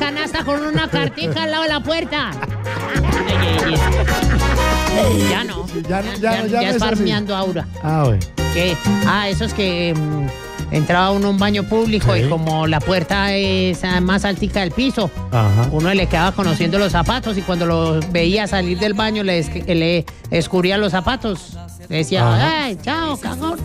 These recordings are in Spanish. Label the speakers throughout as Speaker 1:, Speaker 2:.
Speaker 1: canasta con una cartica al lado de la puerta. Ya no.
Speaker 2: Ya
Speaker 1: es
Speaker 2: no
Speaker 1: farmeando Aura.
Speaker 2: Bueno.
Speaker 1: Esos que entraba uno a un baño público
Speaker 2: Sí.
Speaker 1: y como la puerta es más altica del piso,
Speaker 2: Ajá.
Speaker 1: uno le quedaba conociendo los zapatos y cuando lo veía salir del baño le escurría los zapatos. Le decía,
Speaker 2: Ajá.
Speaker 1: ¡ay, chao, cagón!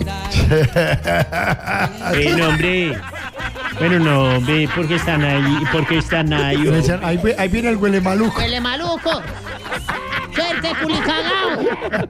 Speaker 3: No, hombre. Bueno, no, hombre, ¿por qué están ahí? ¿Por qué están ahí?
Speaker 2: Le decían, ahí viene el huele maluco.
Speaker 1: ¡Huele maluco! ¡Suerte, culicagao!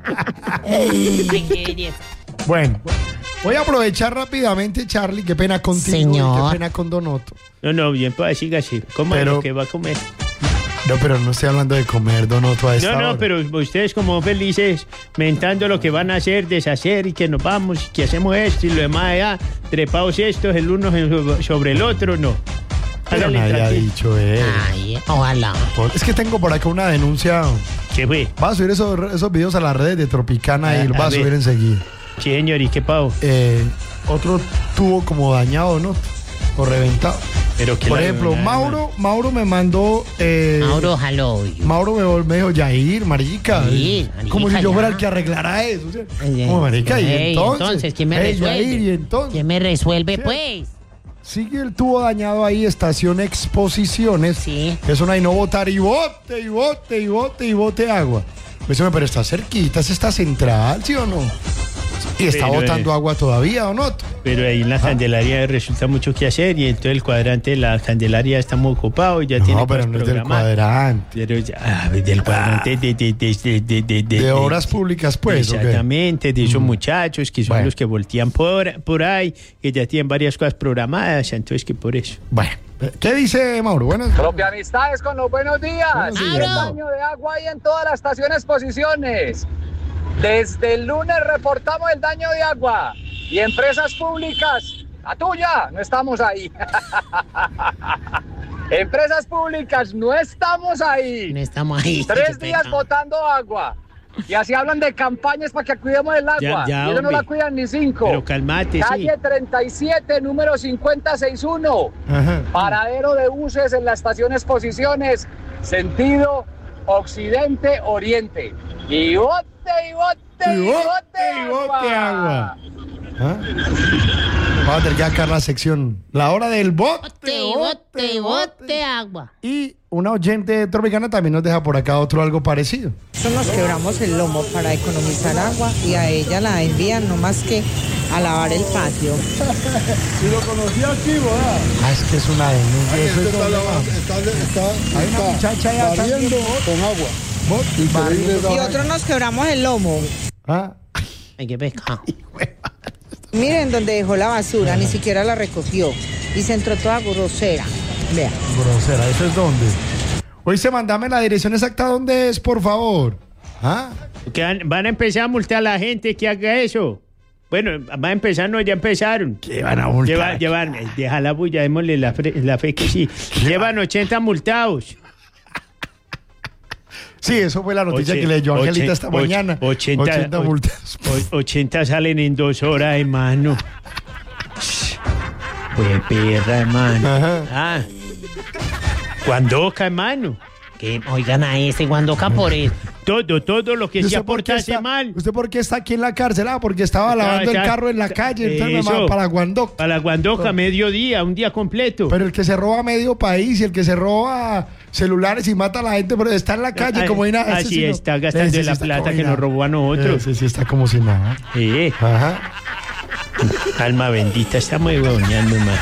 Speaker 2: Bueno, voy a aprovechar rápidamente, Charlie. Qué pena contigo
Speaker 1: Señor.
Speaker 2: y qué pena con Donoto.
Speaker 3: No, bien, pues siga así. ¿Cómo es
Speaker 2: Pero-
Speaker 3: lo que va a comer?
Speaker 2: No, pero no estoy hablando de comer, Donoto, a esta
Speaker 3: No,
Speaker 2: hora.
Speaker 3: pero ustedes como felices, mentando lo que van a hacer, deshacer y que nos vamos y que hacemos esto y lo demás, trepados estos, el uno sobre el otro, no.
Speaker 2: Pero
Speaker 3: Hágale
Speaker 2: nadie ha
Speaker 3: tranquilo.
Speaker 2: dicho eso.
Speaker 1: Ay, ojalá.
Speaker 2: Es que tengo por acá una denuncia.
Speaker 3: ¿Qué fue?
Speaker 2: Va a subir esos videos a las redes de Tropicana y lo va a
Speaker 3: ver.
Speaker 2: subir enseguida.
Speaker 3: Sí, señor, ¿y qué pavo?
Speaker 2: Otro tuvo como dañado, ¿no? O reventado.
Speaker 3: Pero que
Speaker 2: Por
Speaker 3: la-
Speaker 2: ejemplo,
Speaker 3: la-
Speaker 2: Mauro me mandó.
Speaker 1: Mauro, hello.
Speaker 2: Mauro me dijo, Yair, marica.
Speaker 1: Sí, marica,
Speaker 2: como si yo
Speaker 1: ya.
Speaker 2: fuera el que arreglara eso. O sea,
Speaker 1: Ey,
Speaker 2: como marica, y
Speaker 1: ey,
Speaker 2: entonces.
Speaker 1: ¿quién me
Speaker 2: Ey,
Speaker 1: resuelve?
Speaker 2: Yair, y entonces.
Speaker 1: ¿Quién me resuelve,
Speaker 2: Sí.
Speaker 1: pues?
Speaker 2: Sigue el tubo dañado ahí, estación Exposiciones.
Speaker 1: Sí.
Speaker 2: Eso no hay no botar y bote, y bote, y bote, y bote agua. Pues, hombre, pero está cerquita, es esta central, ¿sí o no? Y está
Speaker 3: Pero,
Speaker 2: botando agua todavía, ¿o no?
Speaker 3: Pero ahí en la Candelaria resulta mucho que hacer y entonces el cuadrante de la Candelaria está muy ocupado y ya tiene
Speaker 2: No, pero
Speaker 3: cosas
Speaker 2: no es del
Speaker 3: programadas.
Speaker 2: cuadrante.
Speaker 3: Pero del cuadrante
Speaker 2: De obras públicas, pues. ¿o qué?
Speaker 3: Exactamente, de esos muchachos que son
Speaker 2: Bueno.
Speaker 3: los que voltean por ahí, que ya tienen varias cosas programadas, entonces que por eso.
Speaker 2: Bueno, ¿qué dice Mauro? Buenas.
Speaker 4: Propia amistades con los buenos días.
Speaker 2: Buenos días.
Speaker 4: El daño de agua hay en todas las estaciones Posiciones. Desde el lunes reportamos el daño de agua. Y empresas públicas, la tuya, no estamos ahí. Empresas públicas, no estamos ahí.
Speaker 1: No estamos ahí.
Speaker 4: 3
Speaker 1: Qué
Speaker 4: días
Speaker 1: pecado.
Speaker 4: botando agua. Y así hablan de campañas para que cuidemos el agua.
Speaker 3: Ya,
Speaker 4: y ellos no
Speaker 3: hombre.
Speaker 4: la cuidan ni 5.
Speaker 3: Pero calmate, sí.
Speaker 4: Calle 37, número 5061.
Speaker 2: Ajá.
Speaker 4: Paradero de buses en la estación Exposiciones, sentido occidente-oriente. Y bote, y bote,
Speaker 2: Y bote agua. ¿Ah? Vamos a tener que sacar la sección. La hora del bote,
Speaker 1: Bote agua.
Speaker 2: Y una oyente tropicana también nos deja por acá otro algo parecido.
Speaker 5: Nosotros nos quebramos el lomo para economizar agua y a ella la envían no más que a lavar el patio.
Speaker 6: Si lo conocía aquí, ¿verdad?
Speaker 2: Es que es una denuncia. Eso es
Speaker 6: Está,
Speaker 2: donde va. Hay una muchacha allá
Speaker 6: barriendo
Speaker 2: también.
Speaker 6: con agua.
Speaker 5: Y otros nos quebramos el lomo.
Speaker 2: Ah,
Speaker 1: Ay, qué pecado.
Speaker 5: Miren donde dejó la basura, ni siquiera la recogió. Y se entró toda grosera. Vea.
Speaker 2: grosera, ¿eso es dónde? Oíste, mandame la dirección exacta dónde es, por favor. ¿Ah?
Speaker 3: Que van a empezar a multar a la gente que haga eso. Bueno, va a empezar, no, ya empezaron.
Speaker 2: ¿Qué van a multar?
Speaker 3: Deja la bulla, démosle la fe que sí. Llevan 80 multados.
Speaker 2: Sí, eso fue la noticia que leyó Angelita esta mañana. 80 multas.
Speaker 3: 80 salen en 2 horas, hermano. Pues perra, hermano.
Speaker 2: Ajá.
Speaker 3: Ah. Guandoca, hermano.
Speaker 1: Que oigan a ese Guandoca por eso.
Speaker 3: Todo lo que
Speaker 2: ¿Y
Speaker 3: se
Speaker 2: usted por qué
Speaker 3: aportase
Speaker 2: está-
Speaker 3: mal.
Speaker 2: ¿Usted por qué está aquí en la cárcel? Ah, porque estaba lavando el carro en la calle. Entonces me
Speaker 3: Eso.
Speaker 2: manda para Guandoc.
Speaker 3: Para Guandoca, mediodía, un día completo.
Speaker 2: Pero el que se roba medio país y el que se roba celulares y mata a la gente, pero está en la calle como si nada. Ese
Speaker 3: Así
Speaker 2: sí no.
Speaker 3: está gastando
Speaker 2: Ese
Speaker 3: de
Speaker 2: sí
Speaker 3: la
Speaker 2: está
Speaker 3: plata
Speaker 2: como
Speaker 3: que
Speaker 2: si
Speaker 3: nos
Speaker 2: nada.
Speaker 3: robó a nosotros.
Speaker 2: Ese sí está como si nada.
Speaker 3: Sí.
Speaker 2: Ajá.
Speaker 3: Alma bendita, está muy huevoneando, man.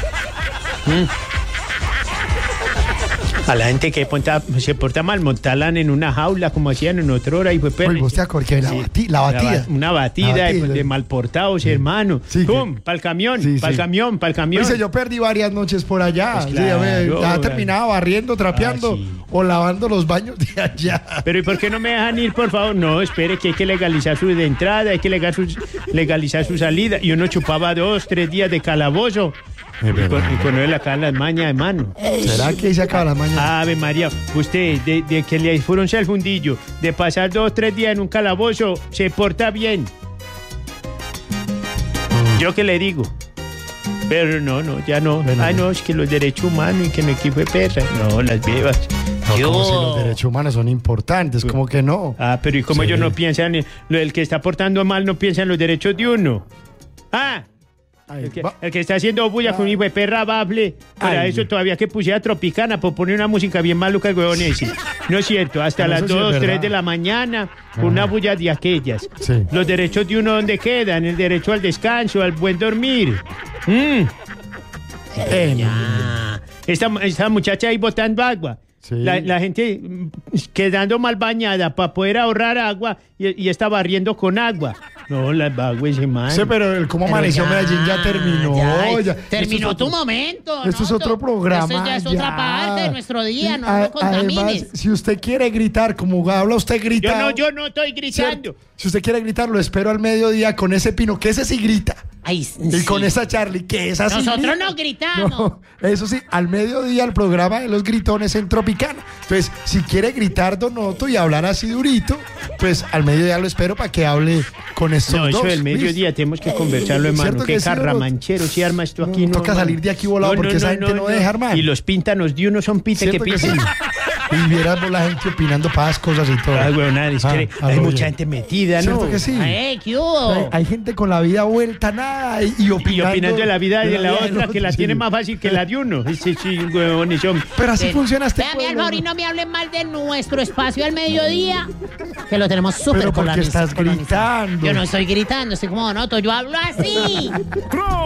Speaker 3: A la gente que se porta mal, montarla en una jaula como hacían en otra hora y fue
Speaker 2: Oye, ¿vos te acordás que la batida?
Speaker 3: Una batida
Speaker 2: La batida.
Speaker 3: de malportados, hermano.
Speaker 2: Sí,
Speaker 3: ¡Pum! Para el camión,
Speaker 2: Sí,
Speaker 3: para el
Speaker 2: sí.
Speaker 3: camión, para el camión.
Speaker 2: Dice, yo perdí varias noches por allá.
Speaker 3: Pues
Speaker 2: Sí,
Speaker 3: claro,
Speaker 2: ya terminaba barriendo, trapeando
Speaker 3: sí.
Speaker 2: o lavando los baños de allá.
Speaker 3: Pero ¿y por qué no me dejan ir, por favor? No, espere que hay que legalizar su de entrada, hay que legalizar su salida. Y uno chupaba 2, 3 días de calabozo. Y con él acá en las mañas, hermano.
Speaker 2: ¿Será que ahí se acaba la mañana?
Speaker 3: Ave María, usted, de que le fueron el fundillo, de pasar 2, 3 días en un calabozo, se porta bien. Yo que le digo. Pero no, ya no.
Speaker 2: Bueno,
Speaker 3: Ay, no, es que los derechos humanos y que no aquí fue perra. No, las bebas.
Speaker 2: No, como si los derechos humanos son importantes, como que no.
Speaker 3: Ah, pero ¿y cómo
Speaker 2: Sí.
Speaker 3: ellos no piensan? El que está portando mal no piensa en los derechos de uno. Ah,
Speaker 2: Ay,
Speaker 3: el que está haciendo bulla con un hijo de perra bable. Para
Speaker 2: Ay.
Speaker 3: eso todavía que pusiera Tropicana por poner una música bien maluca el huevón ese. No es cierto, hasta
Speaker 2: Pero
Speaker 3: las
Speaker 2: eso sí es
Speaker 3: 2, 3
Speaker 2: verdad.
Speaker 3: de la mañana, con una bulla de aquellas.
Speaker 2: Sí.
Speaker 3: Los derechos de uno, ¿dónde quedan? El derecho al descanso, al buen dormir. Esta muchacha ahí botando agua.
Speaker 2: Sí.
Speaker 3: La gente quedando mal bañada para poder ahorrar agua y está barriendo con agua. No, las baguas, man.
Speaker 2: Sí, pero el cómo
Speaker 1: Pero
Speaker 2: amaneció Medellín ya terminó. ya.
Speaker 1: Terminó
Speaker 2: Esto
Speaker 1: tu
Speaker 2: es otro-
Speaker 1: momento.
Speaker 2: Esto es
Speaker 1: ¿no?
Speaker 2: otro programa.
Speaker 1: Esto ya es otra parte de nuestro día, no
Speaker 2: A-
Speaker 1: lo contamines.
Speaker 2: Además, si usted quiere gritar, como habla usted gritando.
Speaker 3: Yo no estoy gritando.
Speaker 2: Si usted quiere gritar, lo espero al mediodía con ese Pino, que ese sí grita.
Speaker 1: Ay,
Speaker 2: Y
Speaker 1: sí.
Speaker 2: con esa Charlie, que esa sí
Speaker 1: Nosotros
Speaker 2: grita.
Speaker 1: no gritamos.
Speaker 2: No, eso sí, al mediodía el programa de los gritones en Tropicana. Entonces, si quiere gritar Don Otto y hablar así durito, pues al mediodía lo espero para que hable con estos
Speaker 3: No,
Speaker 2: dos.
Speaker 3: eso del mediodía
Speaker 2: ¿listo?
Speaker 3: tenemos que conversarlo, hermano.
Speaker 2: ¿Cierto
Speaker 3: Qué
Speaker 2: que sí,
Speaker 3: carramanchero si arma esto aquí.
Speaker 2: No, toca
Speaker 3: hermano.
Speaker 2: salir de aquí volado porque esa gente no deja, hermano.
Speaker 3: Y los píntanos de uno son pite que
Speaker 2: ¿Cierto que sí?
Speaker 3: pite.
Speaker 2: Y vieras vos la gente opinando para las cosas y todo.
Speaker 3: Ay, weón, es que hay
Speaker 2: oye.
Speaker 3: mucha gente metida, ¿no?
Speaker 2: ¿Cierto que sí?
Speaker 1: ¿Qué hubo?
Speaker 2: Hay gente con la vida vuelta a nada y
Speaker 3: Y
Speaker 2: opinando.
Speaker 3: opinando de la vida de la
Speaker 2: del
Speaker 3: otra, que la
Speaker 2: otro,
Speaker 3: tiene
Speaker 2: sí.
Speaker 3: más fácil que la de uno. Sí, weón, y son...
Speaker 2: Pero así funciona este
Speaker 1: Vea, mi
Speaker 2: pueblo.
Speaker 1: Alfaro, y no me hablen mal de nuestro espacio al mediodía, que lo tenemos súper
Speaker 2: Pero porque
Speaker 1: colonizado.
Speaker 2: estás gritando.
Speaker 1: Yo no estoy gritando, estoy como Don Otto, yo hablo así.